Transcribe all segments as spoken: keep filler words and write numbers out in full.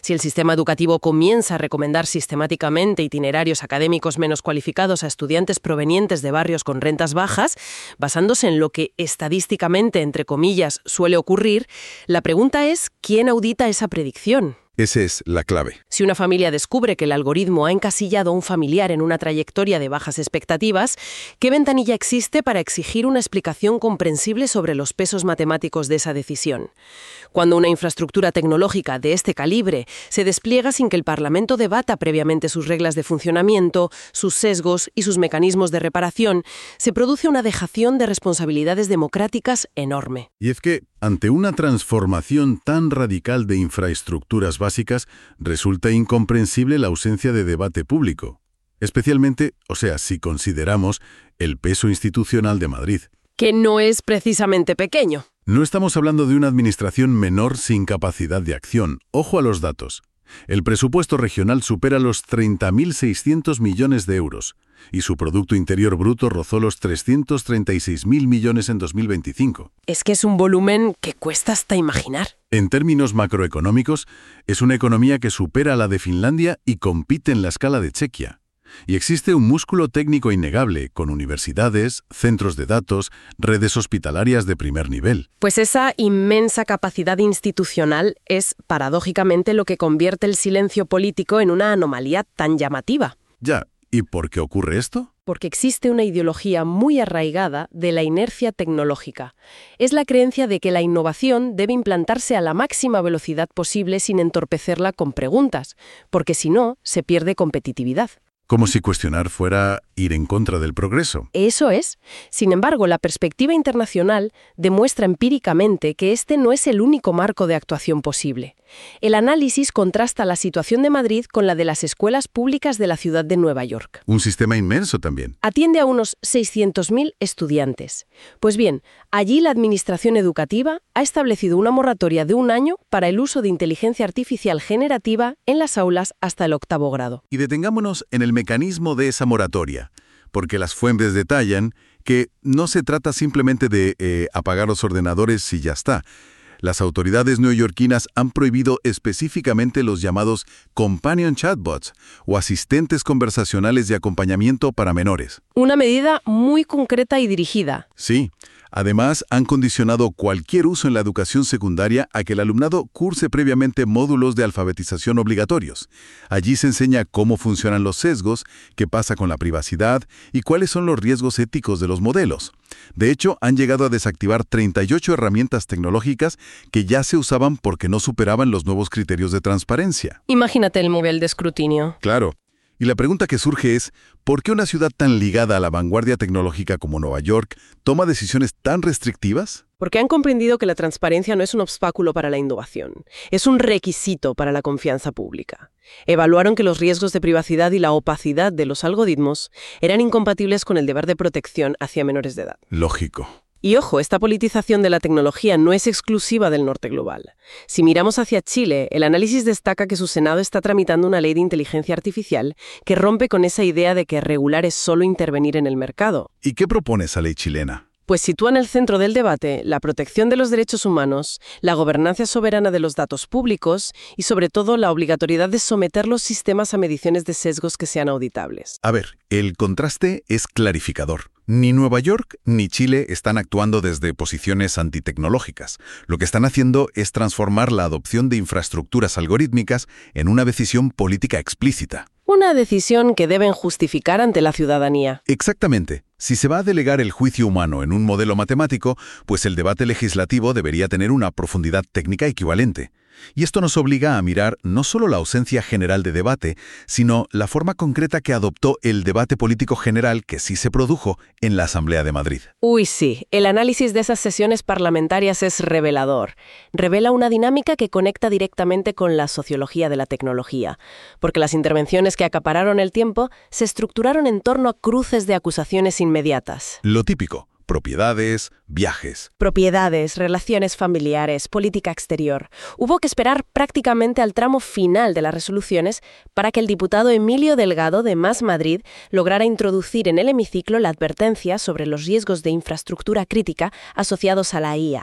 Si el sistema educativo comienza a recomendar sistemáticamente itinerarios académicos menos cualificados a estudiantes provenientes de barrios con rentas bajas, basándose en lo que estadísticamente, entre comillas, suele ocurrir, la pregunta es ¿quién audita esa predicción? Esa es la clave. Si una familia descubre que el algoritmo ha encasillado a un familiar en una trayectoria de bajas expectativas, ¿qué ventanilla existe para exigir una explicación comprensible sobre los pesos matemáticos de esa decisión? Cuando una infraestructura tecnológica de este calibre se despliega sin que el Parlamento debata previamente sus reglas de funcionamiento, sus sesgos y sus mecanismos de reparación, se produce una dejación de responsabilidades democráticas enorme. Y es que, ante una transformación tan radical de infraestructuras básicas, resulta incomprensible la ausencia de debate público. Especialmente, o sea, si consideramos el peso institucional de Madrid. Que no es precisamente pequeño. No estamos hablando de una administración menor sin capacidad de acción. Ojo a los datos. El presupuesto regional supera los treinta mil seiscientos millones de euros y su Producto Interior Bruto rozó los trescientos treinta y seis mil millones en dos mil veinticinco. Es que es un volumen que cuesta hasta imaginar. En términos macroeconómicos, es una economía que supera a la de Finlandia y compite en la escala de Chequia. Y existe un músculo técnico innegable, con universidades, centros de datos, redes hospitalarias de primer nivel. Pues esa inmensa capacidad institucional es, paradójicamente, lo que convierte el silencio político en una anomalía tan llamativa. Ya, ¿y por qué ocurre esto? Porque existe una ideología muy arraigada de la inercia tecnológica. Es la creencia de que la innovación debe implantarse a la máxima velocidad posible sin entorpecerla con preguntas, porque si no, se pierde competitividad. Como si cuestionar fuera ir en contra del progreso. Eso es. Sin embargo, la perspectiva internacional demuestra empíricamente que este no es el único marco de actuación posible. El análisis contrasta la situación de Madrid con la de las escuelas públicas de la ciudad de Nueva York. Un sistema inmenso también. Atiende a unos seiscientos mil estudiantes. Pues bien, allí la administración educativa ha establecido una moratoria de un año para el uso de inteligencia artificial generativa en las aulas hasta el octavo grado. Y detengámonos en el mecanismo de esa moratoria, porque las fuentes detallan que no se trata simplemente de eh, apagar los ordenadores y ya está. Las autoridades neoyorquinas han prohibido específicamente los llamados companion chatbots o asistentes conversacionales de acompañamiento para menores. Una medida muy concreta y dirigida. Sí. Además, han condicionado cualquier uso en la educación secundaria a que el alumnado curse previamente módulos de alfabetización obligatorios. Allí se enseña cómo funcionan los sesgos, qué pasa con la privacidad y cuáles son los riesgos éticos de los modelos. De hecho, han llegado a desactivar treinta y ocho herramientas tecnológicas que ya se usaban porque no superaban los nuevos criterios de transparencia. Imagínate el nivel de escrutinio. Claro. Y la pregunta que surge es, ¿por qué una ciudad tan ligada a la vanguardia tecnológica como Nueva York toma decisiones tan restrictivas? Porque han comprendido que la transparencia no es un obstáculo para la innovación, es un requisito para la confianza pública. Evaluaron que los riesgos de privacidad y la opacidad de los algoritmos eran incompatibles con el deber de protección hacia menores de edad. Lógico. Y ojo, esta politización de la tecnología no es exclusiva del norte global. Si miramos hacia Chile, el análisis destaca que su Senado está tramitando una ley de inteligencia artificial que rompe con esa idea de que regular es solo intervenir en el mercado. ¿Y qué propone esa ley chilena? Pues sitúa en el centro del debate la protección de los derechos humanos, la gobernanza soberana de los datos públicos y, sobre todo, la obligatoriedad de someter los sistemas a mediciones de sesgos que sean auditables. A ver, el contraste es clarificador. Ni Nueva York ni Chile están actuando desde posiciones antitecnológicas. Lo que están haciendo es transformar la adopción de infraestructuras algorítmicas en una decisión política explícita. Una decisión que deben justificar ante la ciudadanía. Exactamente. Si se va a delegar el juicio humano en un modelo matemático, pues el debate legislativo debería tener una profundidad técnica equivalente. Y esto nos obliga a mirar no solo la ausencia general de debate, sino la forma concreta que adoptó el debate político general que sí se produjo en la Asamblea de Madrid. Uy, sí. El análisis de esas sesiones parlamentarias es revelador. Revela una dinámica que conecta directamente con la sociología de la tecnología, porque las intervenciones que acapararon el tiempo se estructuraron en torno a cruces de acusaciones inmediatas. Lo típico. Propiedades, viajes. Propiedades, relaciones familiares, política exterior. Hubo que esperar prácticamente al tramo final de las resoluciones para que el diputado Emilio Delgado de Más Madrid lograra introducir en el hemiciclo la advertencia sobre los riesgos de infraestructura crítica asociados a la I A.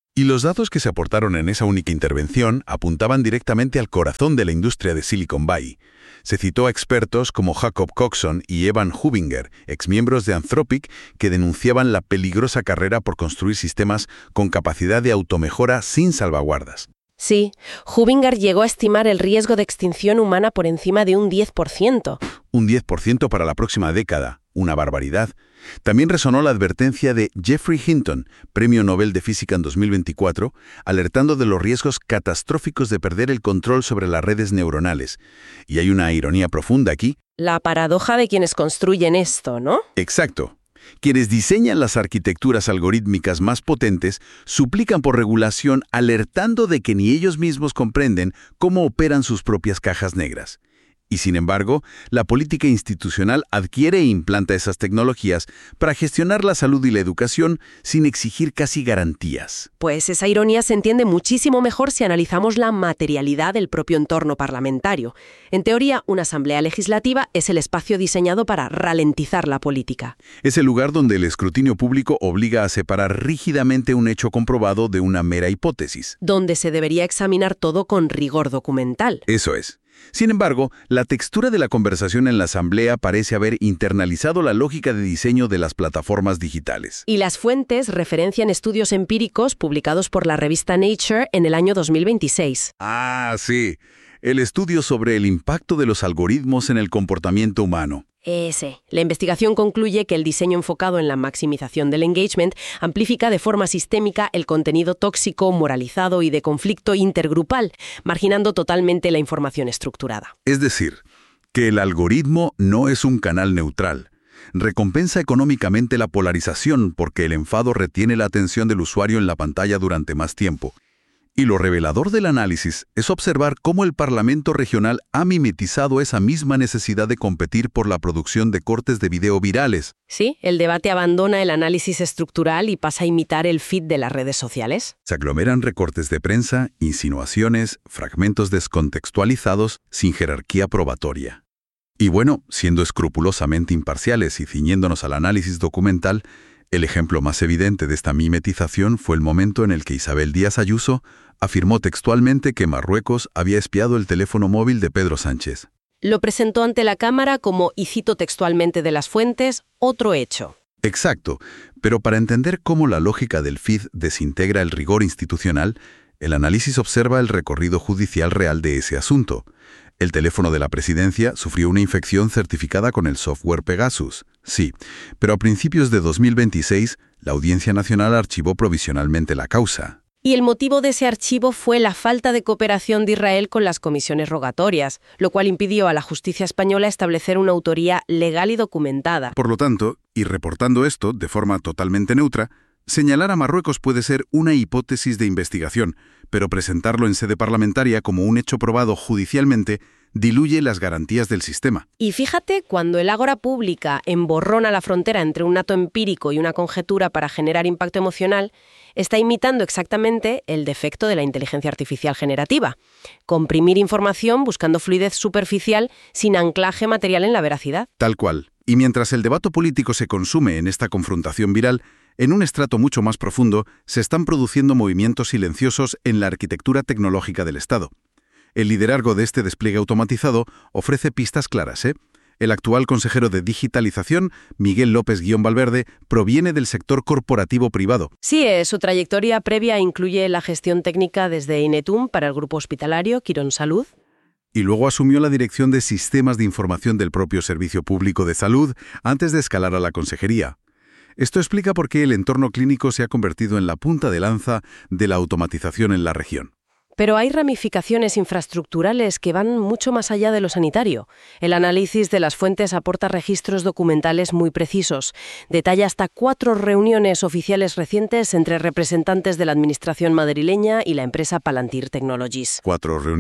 Y los datos que se aportaron en esa única intervención apuntaban directamente al corazón de la industria de Silicon Valley. Se citó a expertos como Jacob Coxon y Evan Hubinger, exmiembros de Anthropic, que denunciaban la peligrosa carrera por construir sistemas con capacidad de automejora sin salvaguardas. Sí, Hubinger llegó a estimar el riesgo de extinción humana por encima de un diez por ciento. Un diez por ciento para la próxima década, una barbaridad. También resonó la advertencia de Geoffrey Hinton, Premio Nobel de Física en dos mil veinticuatro, alertando de los riesgos catastróficos de perder el control sobre las redes neuronales. Y hay una ironía profunda aquí. La paradoja de quienes construyen esto, ¿no? Exacto. Quienes diseñan las arquitecturas algorítmicas más potentes suplican por regulación alertando de que ni ellos mismos comprenden cómo operan sus propias cajas negras. Y sin embargo, la política institucional adquiere e implanta esas tecnologías para gestionar la salud y la educación sin exigir casi garantías. Pues esa ironía se entiende muchísimo mejor si analizamos la materialidad del propio entorno parlamentario. En teoría, una asamblea legislativa es el espacio diseñado para ralentizar la política. Es el lugar donde el escrutinio público obliga a separar rígidamente un hecho comprobado de una mera hipótesis. Donde se debería examinar todo con rigor documental. Eso es. Sin embargo, la textura de la conversación en la asamblea parece haber internalizado la lógica de diseño de las plataformas digitales. Y las fuentes referencian estudios empíricos publicados por la revista Nature en el año dos mil veintiséis. Ah, sí. El estudio sobre el impacto de los algoritmos en el comportamiento humano. Ese. La investigación concluye que el diseño enfocado en la maximización del engagement amplifica de forma sistémica el contenido tóxico, moralizado y de conflicto intergrupal, marginando totalmente la información estructurada. Es decir, que el algoritmo no es un canal neutral. Recompensa económicamente la polarización porque el enfado retiene la atención del usuario en la pantalla durante más tiempo. Y lo revelador del análisis es observar cómo el Parlamento regional ha mimetizado esa misma necesidad de competir por la producción de cortes de video virales. Sí, el debate abandona el análisis estructural y pasa a imitar el feed de las redes sociales. Se aglomeran recortes de prensa, insinuaciones, fragmentos descontextualizados sin jerarquía probatoria. Y bueno, siendo escrupulosamente imparciales y ciñéndonos al análisis documental, el ejemplo más evidente de esta mimetización fue el momento en el que Isabel Díaz Ayuso afirmó textualmente que Marruecos había espiado el teléfono móvil de Pedro Sánchez. Lo presentó ante la Cámara como, y cito textualmente de las fuentes, otro hecho. Exacto, pero para entender cómo la lógica del feed desintegra el rigor institucional, el análisis observa el recorrido judicial real de ese asunto. El teléfono de la presidencia sufrió una infección certificada con el software Pegasus. Sí, pero a principios de dos mil veintiséis, la Audiencia Nacional archivó provisionalmente la causa. Y el motivo de ese archivo fue la falta de cooperación de Israel con las comisiones rogatorias, lo cual impidió a la justicia española establecer una autoría legal y documentada. Por lo tanto, y reportando esto de forma totalmente neutra, señalar a Marruecos puede ser una hipótesis de investigación, pero presentarlo en sede parlamentaria como un hecho probado judicialmente diluye las garantías del sistema. Y fíjate, cuando el ágora pública emborrona la frontera entre un dato empírico y una conjetura para generar impacto emocional, está imitando exactamente el defecto de la inteligencia artificial generativa. Comprimir información buscando fluidez superficial sin anclaje material en la veracidad. Tal cual. Y mientras el debate político se consume en esta confrontación viral, en un estrato mucho más profundo se están produciendo movimientos silenciosos en la arquitectura tecnológica del Estado. El liderazgo de este despliegue automatizado ofrece pistas claras, ¿eh? El actual consejero de Digitalización, Miguel López-Valverde, proviene del sector corporativo privado. Sí, eh, su trayectoria previa incluye la gestión técnica desde Inetum para el grupo hospitalario Quirón Salud. Y luego asumió la dirección de sistemas de información del propio Servicio Público de Salud antes de escalar a la consejería. Esto explica por qué el entorno clínico se ha convertido en la punta de lanza de la automatización en la región. Pero hay ramificaciones infraestructurales que van mucho más allá de lo sanitario. El análisis de las fuentes aporta registros documentales muy precisos. Detalla hasta cuatro reuniones oficiales recientes entre representantes de la administración madrileña y la empresa Palantir Technologies. ¿Cuatro reuniones?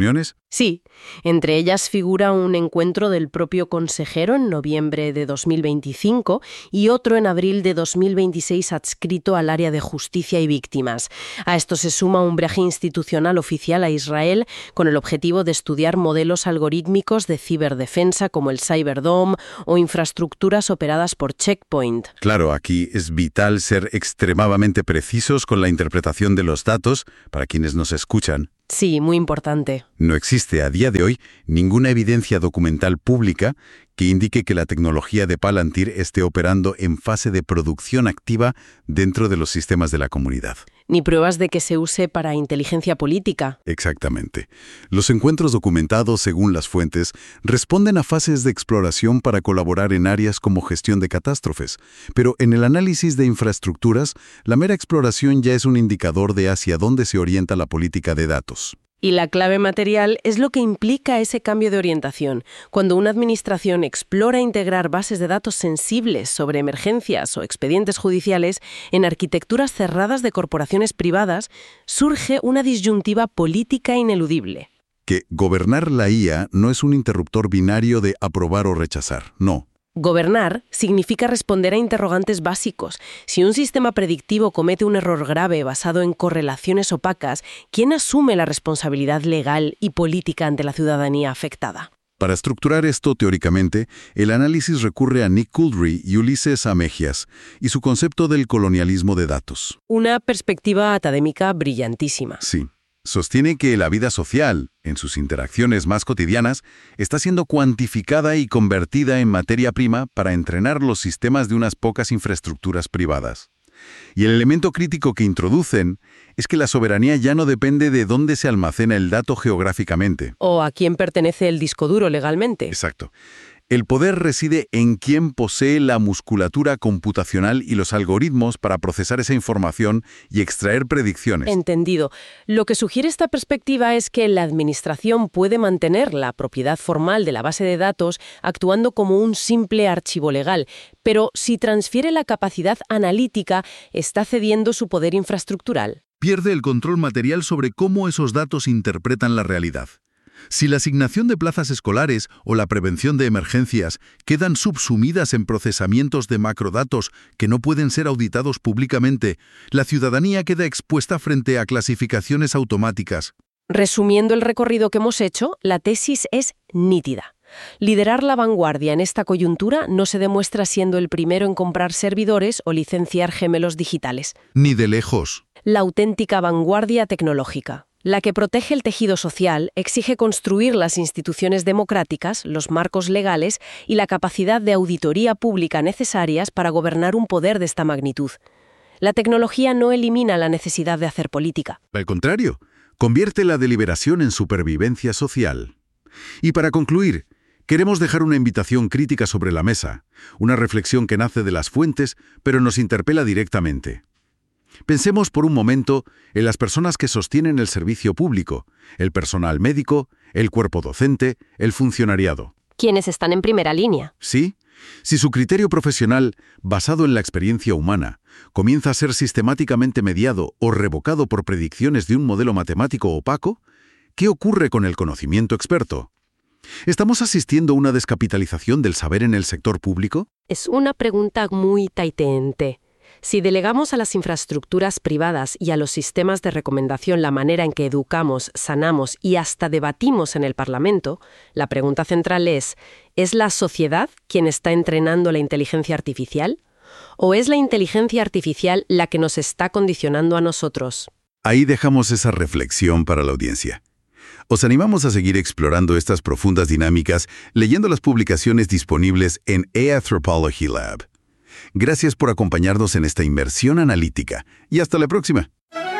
Sí, entre ellas figura un encuentro del propio consejero en noviembre de dos mil veinticinco y otro en abril de dos mil veintiséis adscrito al área de justicia y víctimas. A esto se suma un viaje institucional oficial a Israel con el objetivo de estudiar modelos algorítmicos de ciberdefensa como el Cyberdome o infraestructuras operadas por Check Point. Claro, aquí es vital ser extremadamente precisos con la interpretación de los datos para quienes nos escuchan. Sí, muy importante. No existe a día de hoy ninguna evidencia documental pública que indique que la tecnología de Palantir esté operando en fase de producción activa dentro de los sistemas de la comunidad. Ni pruebas de que se use para inteligencia política. Exactamente. Los encuentros documentados, según las fuentes, responden a fases de exploración para colaborar en áreas como gestión de catástrofes, pero en el análisis de infraestructuras, la mera exploración ya es un indicador de hacia dónde se orienta la política de datos. Y la clave material es lo que implica ese cambio de orientación. Cuando una administración explora integrar bases de datos sensibles sobre emergencias o expedientes judiciales en arquitecturas cerradas de corporaciones privadas, surge una disyuntiva política ineludible. Que gobernar la I A no es un interruptor binario de aprobar o rechazar, no. Gobernar significa responder a interrogantes básicos. Si un sistema predictivo comete un error grave basado en correlaciones opacas, ¿quién asume la responsabilidad legal y política ante la ciudadanía afectada? Para estructurar esto teóricamente, el análisis recurre a Nick Couldry y Ulises Amejias y su concepto del colonialismo de datos. Una perspectiva académica brillantísima. Sí. Sostiene que la vida social, en sus interacciones más cotidianas, está siendo cuantificada y convertida en materia prima para entrenar los sistemas de unas pocas infraestructuras privadas. Y el elemento crítico que introducen es que la soberanía ya no depende de dónde se almacena el dato geográficamente. O a quién pertenece el disco duro legalmente. Exacto. El poder reside en quien posee la musculatura computacional y los algoritmos para procesar esa información y extraer predicciones. Entendido. Lo que sugiere esta perspectiva es que la administración puede mantener la propiedad formal de la base de datos actuando como un simple archivo legal, pero si transfiere la capacidad analítica, está cediendo su poder infraestructural. Pierde el control material sobre cómo esos datos interpretan la realidad. Si la asignación de plazas escolares o la prevención de emergencias quedan subsumidas en procesamientos de macrodatos que no pueden ser auditados públicamente, la ciudadanía queda expuesta frente a clasificaciones automáticas. Resumiendo el recorrido que hemos hecho, la tesis es nítida. Liderar la vanguardia en esta coyuntura no se demuestra siendo el primero en comprar servidores o licenciar gemelos digitales. Ni de lejos. La auténtica vanguardia tecnológica. La que protege el tejido social exige construir las instituciones democráticas, los marcos legales y la capacidad de auditoría pública necesarias para gobernar un poder de esta magnitud. La tecnología no elimina la necesidad de hacer política. Al contrario, convierte la deliberación en supervivencia social. Y para concluir, queremos dejar una invitación crítica sobre la mesa, una reflexión que nace de las fuentes, pero nos interpela directamente. Pensemos por un momento en las personas que sostienen el servicio público, el personal médico, el cuerpo docente, el funcionariado. Quienes están en primera línea. Sí, si su criterio profesional, basado en la experiencia humana, comienza a ser sistemáticamente mediado o revocado por predicciones de un modelo matemático opaco, ¿qué ocurre con el conocimiento experto? ¿Estamos asistiendo a una descapitalización del saber en el sector público? Es una pregunta muy taiteante. Si delegamos a las infraestructuras privadas y a los sistemas de recomendación la manera en que educamos, sanamos y hasta debatimos en el Parlamento, la pregunta central es, ¿es la sociedad quien está entrenando la inteligencia artificial? ¿O es la inteligencia artificial la que nos está condicionando a nosotros? Ahí dejamos esa reflexión para la audiencia. Os animamos a seguir explorando estas profundas dinámicas leyendo las publicaciones disponibles en Anthropology Lab. Gracias por acompañarnos en esta inmersión analítica y hasta la próxima.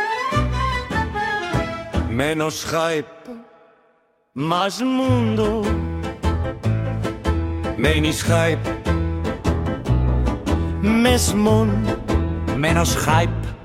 Menos hype, más mundo. Menos hype, més món. Menos hype,